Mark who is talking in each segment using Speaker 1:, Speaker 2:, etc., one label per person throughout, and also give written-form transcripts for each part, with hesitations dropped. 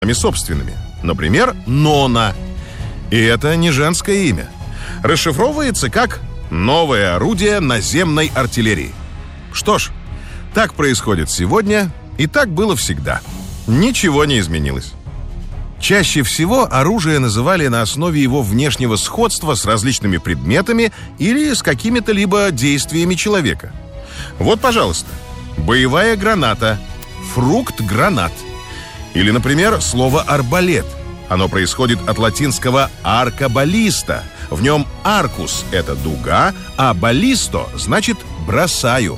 Speaker 1: собственными. Например, Нона. И это не женское имя. Расшифровывается как «новое орудие наземной артиллерии». Что ж, так происходит сегодня, и так было всегда. Ничего не изменилось. Чаще всего оружие называли на основе его внешнего сходства с различными предметами или с какими-то либо действиями человека. Вот, пожалуйста, боевая граната, фрукт-гранат. Или, например, слово «арбалет». Оно происходит от латинского «аркабаллиста». В нем «аркус» — это дуга, а «баллисто» значит «бросаю».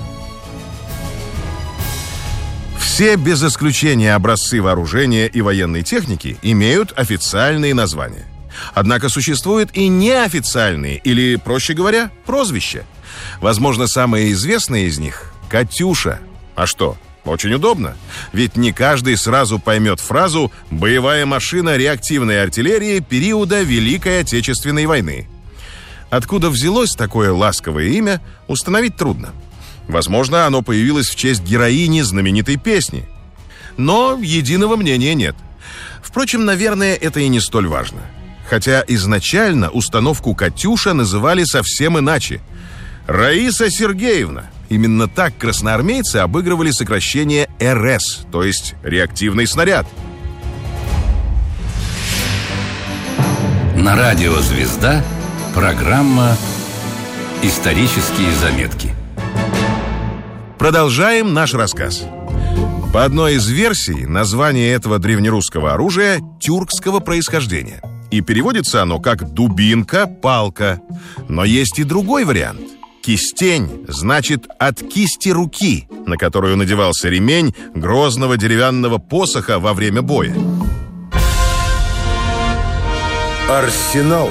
Speaker 1: Все без исключения образцы вооружения и военной техники имеют официальные названия. Однако существуют и неофициальные, или, проще говоря, прозвища. Возможно, самое известное из них — «Катюша». А что? Очень удобно. Ведь не каждый сразу поймет фразу «боевая машина реактивной артиллерии периода Великой Отечественной войны». Откуда взялось такое ласковое имя, установить трудно. Возможно, оно появилось в честь героини знаменитой песни. Но единого мнения нет. Впрочем, наверное, это и не столь важно. Хотя изначально установку «Катюша» называли совсем иначе. Раиса Сергеевна. Именно так красноармейцы обыгрывали сокращение РС, то есть реактивный снаряд.
Speaker 2: На радио «Звезда» программа «Исторические заметки».
Speaker 1: Продолжаем наш рассказ. По одной из версий, название этого древнерусского оружия тюркского происхождения. И переводится оно как «дубинка», «палка». Но есть и другой вариант. Кистень значит «от кисти руки», на которую надевался ремень грозного деревянного посоха во время боя.
Speaker 3: Арсенал.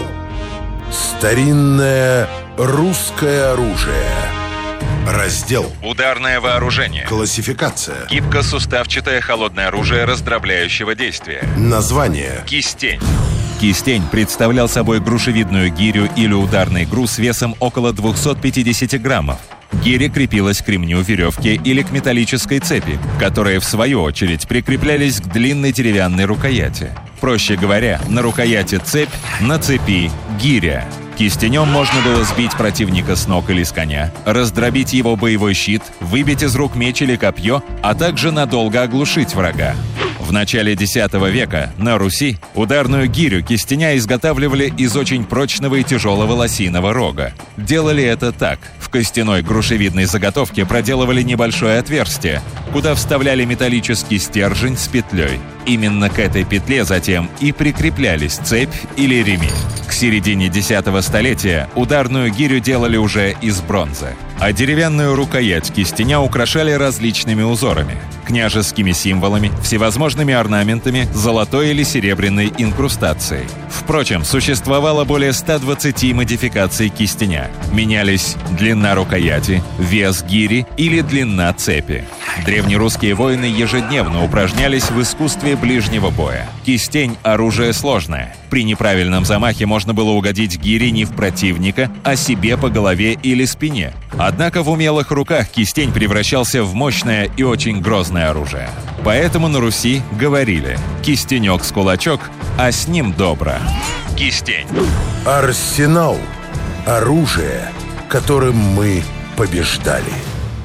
Speaker 3: Старинное русское оружие. Раздел.
Speaker 4: Ударное вооружение.
Speaker 3: Классификация.
Speaker 4: Гибко-суставчатое холодное оружие раздробляющего действия.
Speaker 3: Название.
Speaker 4: Кистень.
Speaker 5: Кистень представлял собой грушевидную гирю или ударный груз весом около 250 граммов. Гиря крепилась к ремню веревки или к металлической цепи, которые, в свою очередь, прикреплялись к длинной деревянной рукояти. Проще говоря, на рукояти цепь, на цепи гиря. Кистенем можно было сбить противника с ног или с коня, раздробить его боевой щит, выбить из рук меч или копье, а также надолго оглушить врага. В начале X века на Руси ударную гирю кистеня изготавливали из очень прочного и тяжелого лосиного рога. Делали это так. В костяной грушевидной заготовке проделывали небольшое отверстие, куда вставляли металлический стержень с петлей. Именно к этой петле затем и прикреплялись цепь или ремень. К середине X столетия ударную гирю делали уже из бронзы, а деревянную рукоять кистеня украшали различными узорами – княжескими символами, всевозможными орнаментами, золотой или серебряной инкрустацией. Впрочем, существовало более 120 модификаций кистеня. Менялись длина рукояти, вес гири или длина цепи. Древнерусские воины ежедневно упражнялись в искусстве ближнего боя. Кистень – оружие сложное. При неправильном замахе можно было угодить гире не в противника, а себе по голове или спине. Однако в умелых руках кистень превращался в мощное и очень грозное оружие. Поэтому на Руси говорили «кистенек с кулачок, а с ним добро».
Speaker 4: Кистень.
Speaker 3: Арсенал. Оружие, которым мы побеждали.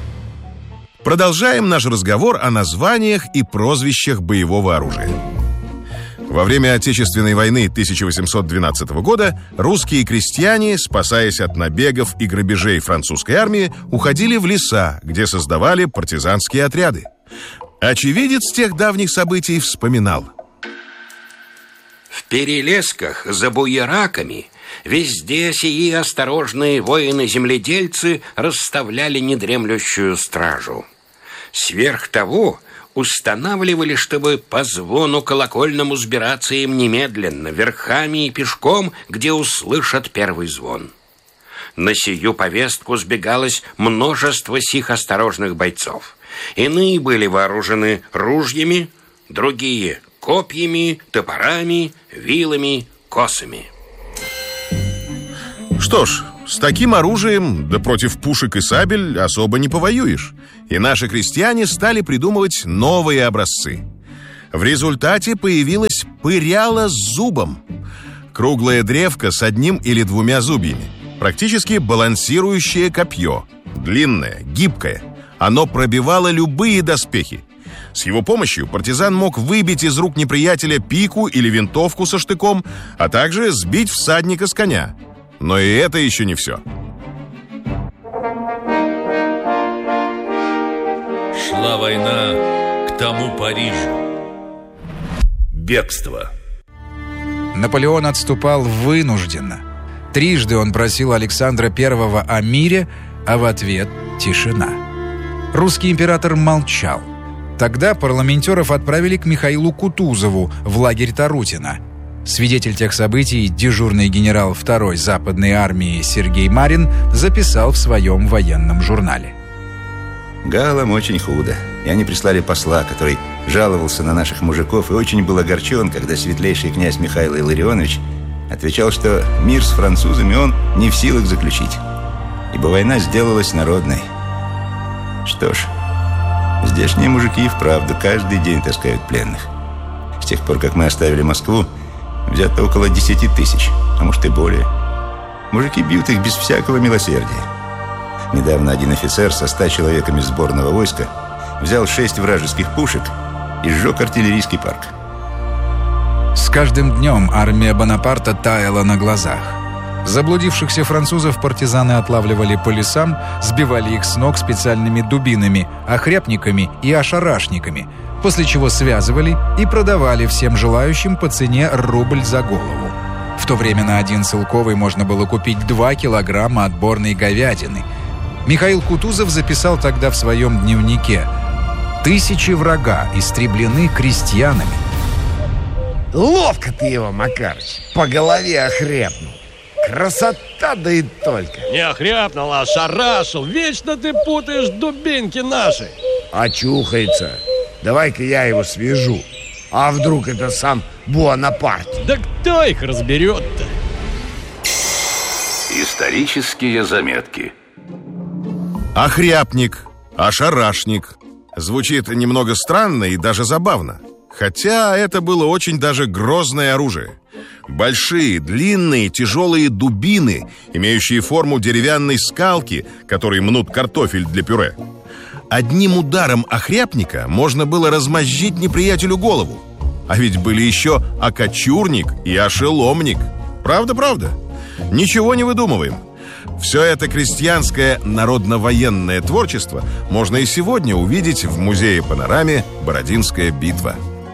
Speaker 1: Продолжаем наш разговор о названиях и прозвищах боевого оружия. Во время Отечественной войны 1812 года русские крестьяне, спасаясь от набегов и грабежей французской армии, уходили в леса, где создавали партизанские отряды. Очевидец тех давних событий вспоминал.
Speaker 6: В перелесках за буераками везде сии осторожные воины-земледельцы расставляли недремлющую стражу. Сверх того устанавливали, чтобы по звону колокольному сбираться им немедленно, верхами и пешком, где услышат первый звон. На сию повестку сбегалось множество сих осторожных бойцов. Иные были вооружены ружьями, другие — копьями, топорами, вилами, косами.
Speaker 1: Что ж, с таким оружием, да против пушек и сабель, особо не повоюешь. И наши крестьяне стали придумывать новые образцы. В результате появилась пыряла с зубом. Круглая древка с одним или двумя зубьями. Практически балансирующее копье. Длинное, гибкое. Оно пробивало любые доспехи. С его помощью партизан мог выбить из рук неприятеля пику или винтовку со штыком, а также сбить всадника с коня. Но и это еще не все.
Speaker 7: Шла война к тому Парижу.
Speaker 3: Бегство.
Speaker 8: Наполеон отступал вынужденно. Трижды он просил Александра I о мире, а в ответ тишина. Русский император молчал. Тогда парламентеров отправили к Михаилу Кутузову в лагерь Тарутино. Свидетель тех событий, дежурный генерал 2-й Западной армии Сергей Марин, записал в своем военном журнале.
Speaker 9: Галам очень худо. И они прислали посла, который жаловался на наших мужиков и очень был огорчен, когда светлейший князь Михаил Илларионович отвечал, что мир с французами он не в силах заключить, ибо война сделалась народной. Что ж, здешние мужики и вправду каждый день таскают пленных. С тех пор, как мы оставили Москву, взято около 10 000, а может и более. Мужики бьют их без всякого милосердия. Недавно один офицер со 100 человеками сборного войска взял 6 вражеских пушек и сжег артиллерийский парк.
Speaker 8: С каждым днем армия Бонапарта таяла на глазах. Заблудившихся французов партизаны отлавливали по лесам, сбивали их с ног специальными дубинами, охряпниками и ошарашниками, после чего связывали и продавали всем желающим по цене рубль за голову. В то время на один целковый можно было купить 2 килограмма отборной говядины. Михаил Кутузов записал тогда в своем дневнике: «Тысячи врага истреблены крестьянами».
Speaker 10: Ловко ты его, Макарыч, по голове охряпнул. Красота, да и только.
Speaker 11: Не охряпнул, а шарашил. Вечно ты путаешь дубинки наши.
Speaker 10: Очухается. Давай-ка я его свяжу. А вдруг это сам Буонапарт?
Speaker 11: Да кто их разберет-то?
Speaker 2: Исторические заметки.
Speaker 1: Охряпник, ошарашник. Звучит немного странно и даже забавно. Хотя это было очень даже грозное оружие. Большие, длинные, тяжелые дубины, имеющие форму деревянной скалки, которые мнут картофель для пюре. Одним ударом охряпника можно было размозжить неприятелю голову. А ведь были еще окочурник и ошеломник. Правда? Ничего не выдумываем. Все это крестьянское народно-военное творчество можно и сегодня увидеть в музее-панораме «Бородинская битва».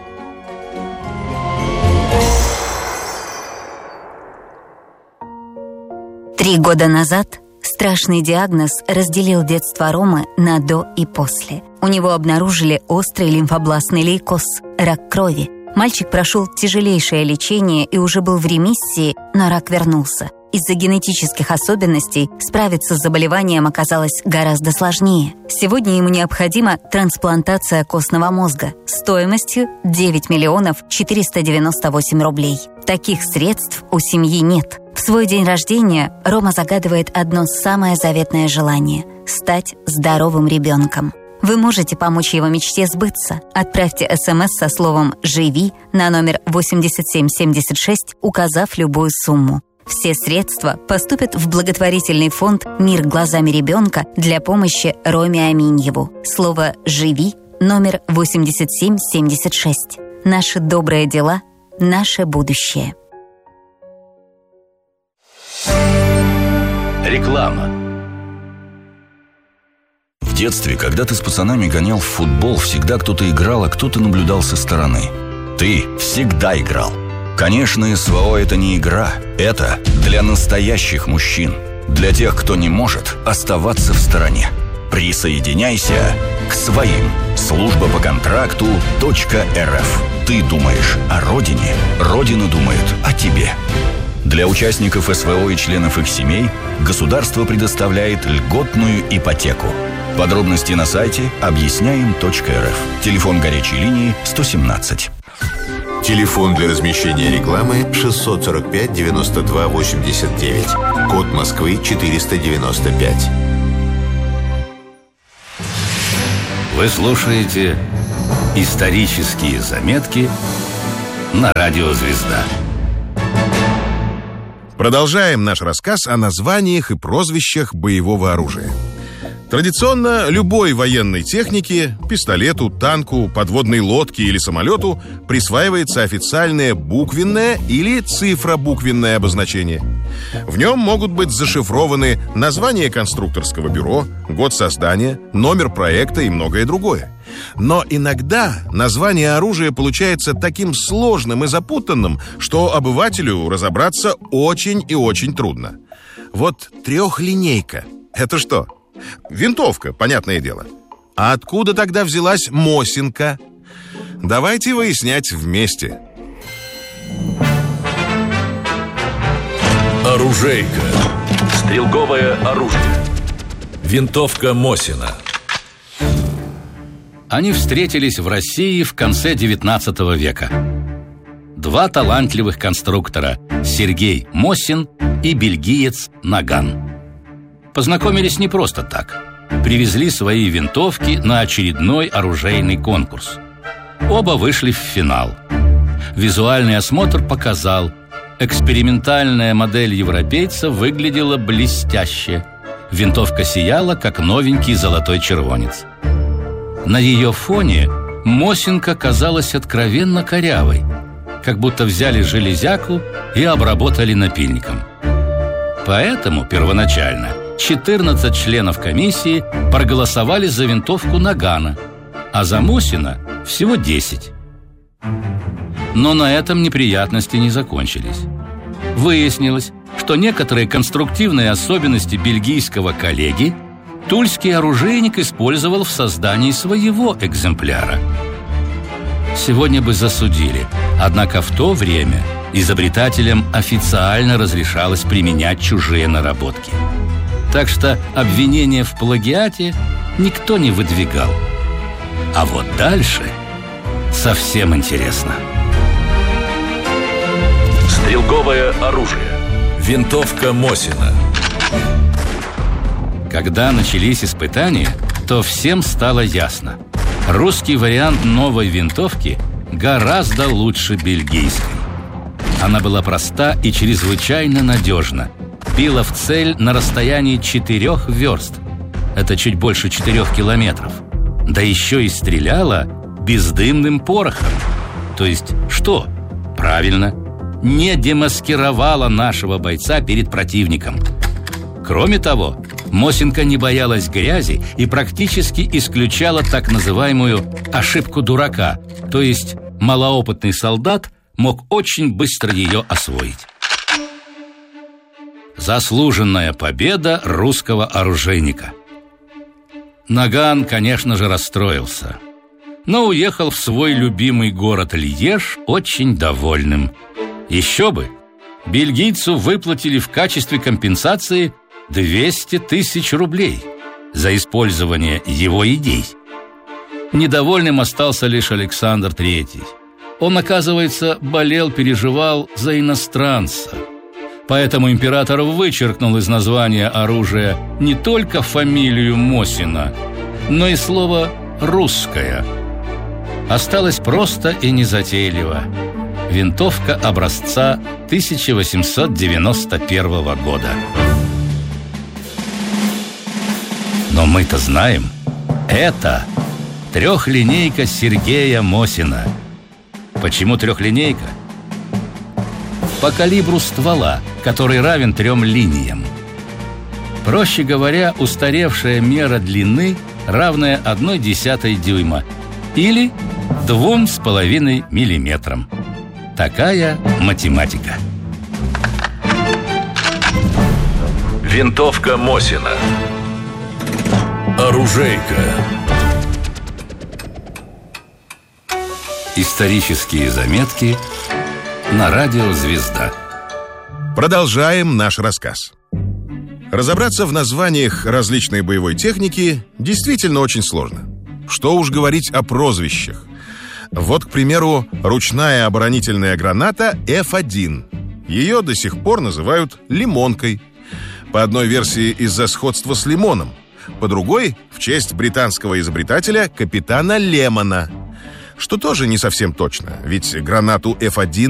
Speaker 12: Три года назад страшный диагноз разделил детство Ромы на «до» и «после». У него обнаружили острый лимфобластный лейкоз – рак крови. Мальчик прошел тяжелейшее лечение и уже был в ремиссии, но рак вернулся. Из-за генетических особенностей справиться с заболеванием оказалось гораздо сложнее. Сегодня ему необходима трансплантация костного мозга стоимостью 9 498 рублей. Таких средств у семьи нет. В свой день рождения Рома загадывает одно самое заветное желание – стать здоровым ребенком. Вы можете помочь его мечте сбыться. Отправьте СМС со словом «Живи» на номер 8776, указав любую сумму. Все средства поступят в благотворительный фонд «Мир глазами ребенка» для помощи Роме Аминьеву. Слово «Живи» номер 8776. Наши добрые дела – наше будущее.
Speaker 2: Реклама. В детстве, когда ты с пацанами гонял в футбол, всегда кто-то играл, а кто-то наблюдал со стороны. Ты всегда играл. Конечно, СВО – это не игра. Это для настоящих мужчин. Для тех, кто не может оставаться в стороне. Присоединяйся к своим. Служба по контракту .рф. Ты думаешь о родине, родина думает о тебе. Для участников СВО и членов их семей государство предоставляет льготную ипотеку. Подробности на сайте объясняем.рф. Телефон горячей линии 117.
Speaker 3: Телефон для размещения рекламы 645 92 89. Код Москвы 495.
Speaker 2: Вы слушаете Исторические заметки на радио «Звезда».
Speaker 1: Продолжаем наш рассказ о названиях и прозвищах боевого оружия. Традиционно любой военной технике, пистолету, танку, подводной лодке или самолету присваивается официальное буквенное или цифробуквенное обозначение. В нем могут быть зашифрованы название конструкторского бюро, год создания, номер проекта и многое другое. Но иногда название оружия получается таким сложным и запутанным, что обывателю разобраться очень и очень трудно. Вот трехлинейка – это что? Винтовка, понятное дело. А откуда тогда взялась Мосинка? Давайте выяснять вместе.
Speaker 7: Оружейка. Стрелковое оружие. Винтовка Мосина.
Speaker 2: Они встретились в России в конце XIX века. Два талантливых конструктора – Сергей Мосин и бельгиец Наган. Познакомились не просто так. Привезли свои винтовки на очередной оружейный конкурс. Оба вышли в финал. Визуальный осмотр показал, экспериментальная модель европейца выглядела блестяще. Винтовка сияла, как новенький золотой червонец. На ее фоне Мосинка казалась откровенно корявой, как будто взяли железяку и обработали напильником. Поэтому первоначально 14 членов комиссии проголосовали за винтовку Нагана, а за Мосина всего 10. Но на этом неприятности не закончились. Выяснилось, что некоторые конструктивные особенности бельгийского коллеги тульский оружейник использовал в создании своего экземпляра. Сегодня бы засудили, однако в то время изобретателям официально разрешалось применять чужие наработки. Так что обвинения в плагиате никто не выдвигал. А вот дальше совсем интересно.
Speaker 7: Стрелковое оружие. Винтовка Мосина.
Speaker 2: Когда начались испытания, то всем стало ясно. Русский вариант новой винтовки гораздо лучше бельгийской. Она была проста и чрезвычайно надежна. Била в цель на расстоянии 4 верст. Это чуть больше 4 километров. Да еще и стреляла бездымным порохом. То есть что? Правильно, не демаскировала нашего бойца перед противником. Кроме того, Мосинка не боялась грязи и практически исключала так называемую ошибку дурака. То есть малоопытный солдат мог очень быстро ее освоить. Заслуженная победа русского оружейника. Наган, конечно же, расстроился, но уехал в свой любимый город Льеж очень довольным. Еще бы! Бельгийцу выплатили в качестве компенсации 200 тысяч рублей за использование его идей. Недовольным остался лишь Александр III. Он, оказывается, переживал за иностранца. Поэтому император вычеркнул из названия оружия не только фамилию Мосина, но и слово «русское». Осталось просто и незатейливо. Винтовка образца 1891 года. Но мы-то знаем, это трехлинейка Сергея Мосина. Почему трехлинейка? По калибру ствола, который равен 3 линиям. Проще говоря, устаревшая мера длины, равная 1/10 дюйма или 2,5 миллиметрам. Такая математика.
Speaker 7: Винтовка Мосина. Оружейка.
Speaker 2: Исторические заметки на радио «Звезда».
Speaker 1: Продолжаем наш рассказ. Разобраться в названиях различной боевой техники действительно очень сложно. Что уж говорить о прозвищах. Вот, к примеру, ручная оборонительная граната F1. Ее до сих пор называют «лимонкой». По одной версии из-за сходства с лимоном, по другой — в честь британского изобретателя капитана Лемона. Что тоже не совсем точно, ведь гранату F1